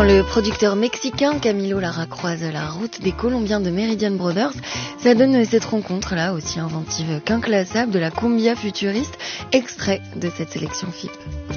le producteur mexicain Camilo Lara croise la route des Colombiens de Meridian Brothers. Ça donne cette rencontre-là, aussi inventive qu'inclassable, de la cumbia futuriste, extrait de cette sélection FIP.